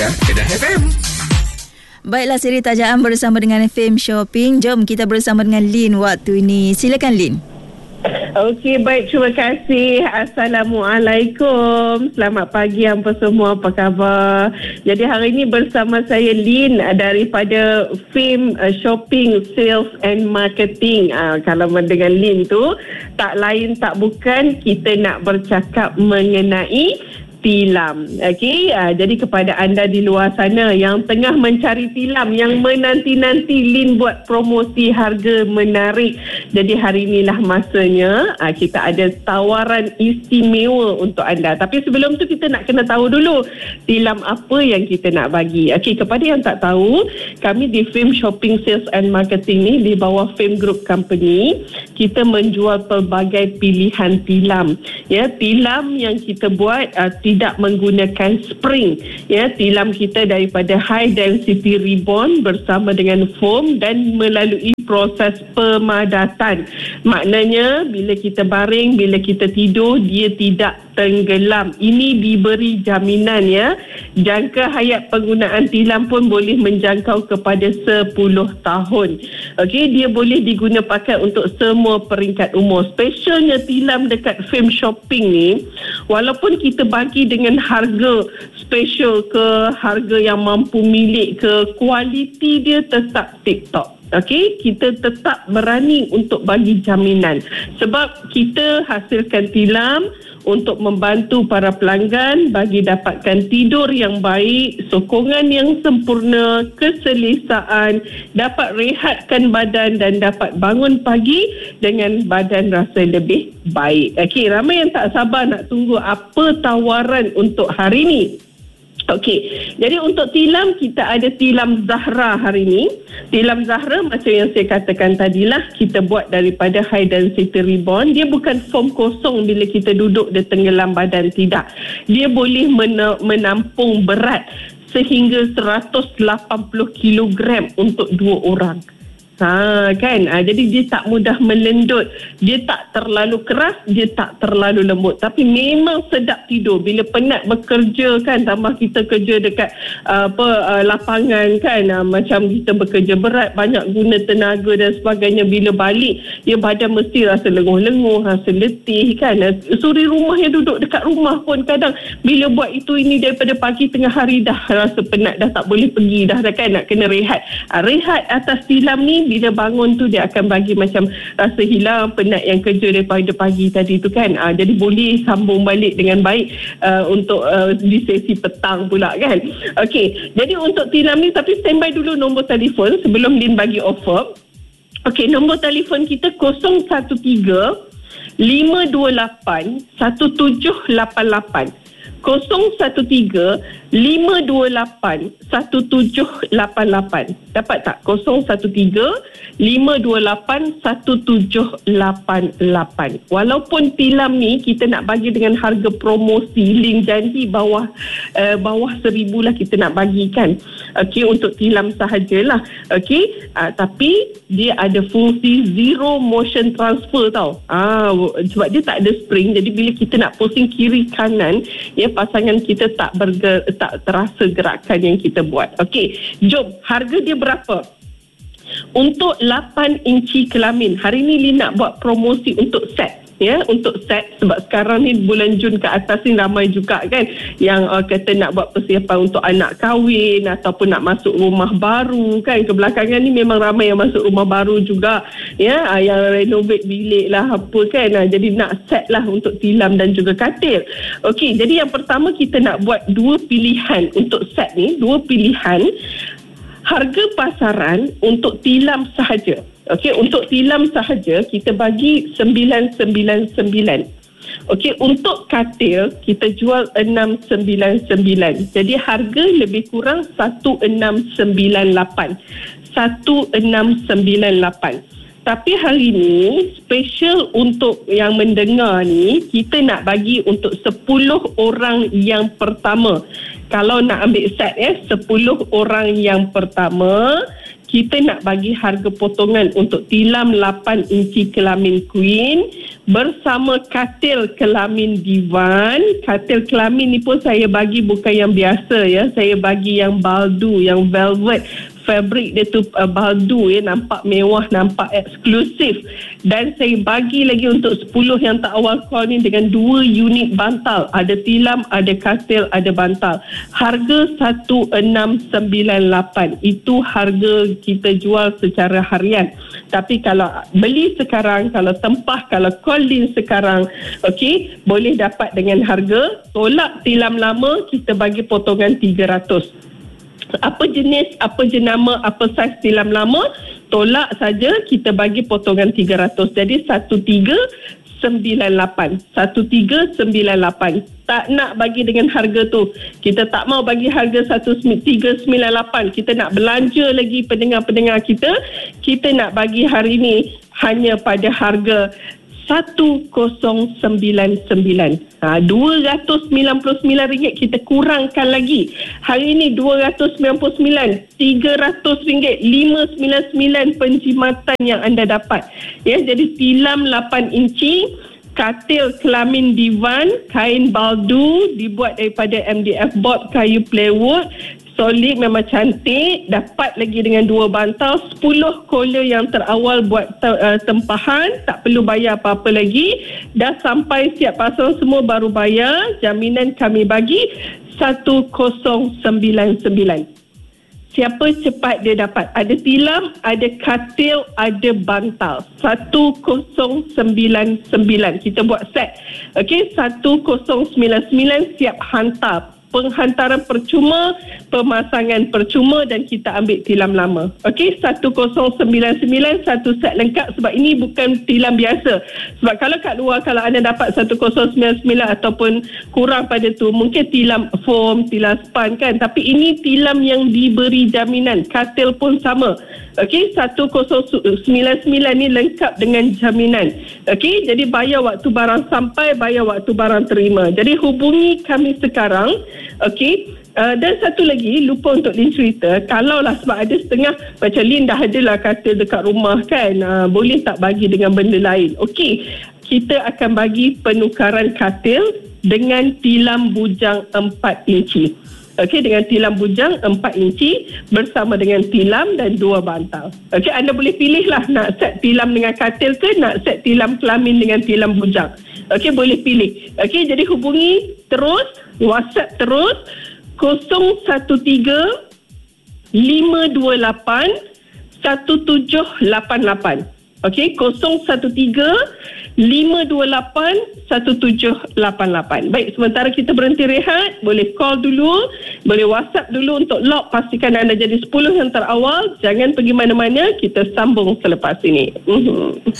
Kedah FM. Baiklah, siri tajaan bersama dengan Fame Shopping. Jom kita bersama dengan Lin waktu ini. Silakan Lin. Okey, baik, terima kasih. Assalamualaikum. Selamat pagi apa semua, apa khabar? Jadi hari ini bersama saya Lin daripada Fame Shopping Sales and Marketing. Kalau dengan Lin tu tak lain tak bukan kita nak bercakap mengenai tilam. Okey, jadi kepada anda di luar sana yang tengah mencari tilam, yang menanti-nanti Lin buat promosi harga menarik. Jadi hari inilah masanya kita ada tawaran istimewa untuk anda. Tapi sebelum tu kita nak kena tahu dulu tilam apa yang kita nak bagi. Okey, kepada yang tak tahu, kami di Fame Shopping Sales and Marketing ni di bawah Fame Group Company, kita menjual pelbagai pilihan tilam. Ya, tilam yang kita buat tidak menggunakan spring. Ya, tilam kita daripada high density ribbon bersama dengan foam dan melalui proses pemadatan. Maknanya bila kita baring, bila kita tidur, dia tidak tenggelam. Ini diberi jaminan, ya. Jangka hayat penggunaan tilam pun boleh menjangkau kepada 10 tahun. Okey, dia boleh diguna pakai untuk semua peringkat umur. Specialnya tilam dekat Fame Shopping ni, walaupun kita bagi dengan harga special ke, harga yang mampu milik ke, kualiti dia tetap tip-top. Okey, kita tetap berani untuk bagi jaminan sebab kita hasilkan tilam untuk membantu para pelanggan bagi dapatkan tidur yang baik, sokongan yang sempurna, keselesaan, dapat rehatkan badan dan dapat bangun pagi dengan badan rasa lebih baik. Okey, ramai yang tak sabar nak tunggu apa tawaran untuk hari ini. Okey, jadi untuk tilam kita ada tilam Zahra hari ini. Tilam Zahra macam yang saya katakan tadilah, kita buat daripada high density ribbon. Dia bukan foam kosong bila kita duduk dia tenggelam badan, tidak. Dia boleh menampung berat sehingga 180 kilogram untuk 2 orang. Jadi dia tak mudah melendut, dia tak terlalu keras, dia tak terlalu lembut, tapi memang sedap tidur. Bila penat bekerja kan, tambah kita kerja dekat lapangan kan, macam kita bekerja berat, banyak guna tenaga dan sebagainya, bila balik ya badan mesti rasa lenguh-lenguh, rasa letih kan. Suri rumah yang duduk dekat rumah pun kadang bila buat itu ini daripada pagi tengah hari dah rasa penat, dah tak boleh pergi dah kan, nak kena rehat. Rehat atas tilam ni, bila bangun tu dia akan bagi macam rasa hilang penat yang kerja daripada pagi tadi tu kan. Jadi boleh sambung balik dengan baik untuk di sesi petang pula kan. Okey, jadi untuk tilam ni, tapi standby dulu nombor telefon sebelum Lin bagi offer. Okey, nombor telefon kita 013 528 1788. 013 528 1788. Dapat tak? 013 528 1788. Walaupun tilam ni kita nak bagi dengan harga promosi, Lin janji bawah 1,000 lah kita nak bagikan. Okey, untuk tilam sahajalah. Okey, tapi dia ada fungsi zero motion transfer tau. Sebab dia tak ada spring, jadi bila kita nak pusing kiri kanan, ya, pasangan kita tak terasa gerakan yang kita buat. Okey, jom, harga dia berapa? Untuk 8 inci kelamin, hari ni Lin nak buat promosi untuk set. Ya, untuk set, sebab sekarang ni bulan Jun ke atas ni ramai juga kan yang kata nak buat persiapan untuk anak kahwin ataupun nak masuk rumah baru kan. Kebelakangan ni memang ramai yang masuk rumah baru juga, ya, yang renovate bilik lah apa kan. Jadi nak set lah untuk tilam dan juga katil. Okey, jadi yang pertama kita nak buat 2 pilihan untuk set ni, 2 pilihan. Harga pasaran untuk tilam sahaja. Okey, untuk tilam sahaja kita bagi 999. Okey, untuk katil kita jual 699. Jadi harga lebih kurang 1698. 1698. Tapi hari ni special untuk yang mendengar ni, kita nak bagi untuk 10 orang yang pertama. Kalau nak ambil set 10 orang yang pertama, kita nak bagi harga potongan untuk tilam 8 inci kelamin queen bersama katil kelamin divan. Katil kelamin ni pun saya bagi bukan yang biasa ya. Saya bagi yang baldu, yang velvet. Fabric dia tu baldu ya, nampak mewah, nampak eksklusif. Dan saya bagi lagi untuk 10 yang tak awal call ni dengan 2 unit bantal. Ada tilam, ada katil, ada bantal. Harga 1698. Itu harga kita jual secara harian. Tapi kalau beli sekarang, kalau tempah, kalau call in sekarang, okey, boleh dapat dengan harga tolak tilam lama, kita bagi potongan 300. Apa jenis, apa jenama, apa saiz tilam lama, tolak saja, kita bagi potongan 300. Jadi 1398. 1398. Tak nak bagi dengan harga tu. Kita tak mau bagi harga 1398. Kita nak belanja lagi pendengar-pendengar kita. Kita nak bagi hari ni hanya pada harga 1099. RM299 kita kurangkan lagi. Hari ini RM299, RM300, RM599 penjimatan yang anda dapat. Ya, jadi tilam 8 inci, katil kelamin divan, kain baldu dibuat daripada MDF board kayu plywood. Solid, memang cantik. Dapat lagi dengan 2 bantal, 10 collar yang terawal buat tempahan. Tak perlu bayar apa-apa lagi. Dah sampai siap pasang semua baru bayar. Jaminan kami bagi 1099. Siapa cepat dia dapat. Ada tilam, ada katil, ada bantal. 1099. Kita buat set. Okey, 1099 siap hantar. Penghantaran percuma, pemasangan percuma dan kita ambil tilam lama. Okey, 1099 satu set lengkap sebab ini bukan tilam biasa. Sebab kalau kat luar, kalau anda dapat 1099 ataupun kurang pada tu, mungkin tilam foam, tilam span kan. Tapi ini tilam yang diberi jaminan. Katil pun sama. Okey, 1099 ni lengkap dengan jaminan. Okey, jadi bayar waktu barang sampai, bayar waktu barang terima. Jadi hubungi kami sekarang. Okey, dan satu lagi lupa untuk Lin cerita, kalaulah sebab ada setengah macam Lin dah adalah katil dekat rumah kan, boleh tak bagi dengan benda lain. Okey, kita akan bagi penukaran katil dengan tilam bujang 4 inci. Okey, dengan tilam bujang 4 inci bersama dengan tilam dan 2 bantal. Okey, anda boleh pilihlah nak set tilam dengan katil ke nak set tilam kelamin dengan tilam bujang. Okey, boleh pilih. Okey, jadi hubungi terus, WhatsApp terus 013 528 1788. Okey, 013 528 1788. Baik, sementara kita berhenti rehat, boleh call dulu, boleh WhatsApp dulu untuk lock, pastikan anda jadi 10 yang terawal. Jangan pergi mana-mana, kita sambung selepas ini.